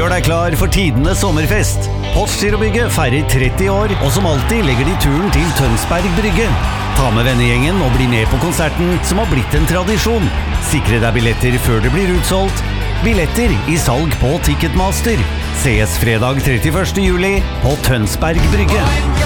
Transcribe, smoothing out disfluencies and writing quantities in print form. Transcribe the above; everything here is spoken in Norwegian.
Gjør deg klar for tidenes sommerfest. Postgirobygget feirer 30 år, og som alltid legger de turen til Tønsberg Brygge. Ta med vennegjengen og bli med på konserten som har blitt en tradisjon. Sikre deg billetter før det blir utsolgt. Billetter i salg på Ticketmaster. Ses fredag 31. juli på Tønsberg Brygge.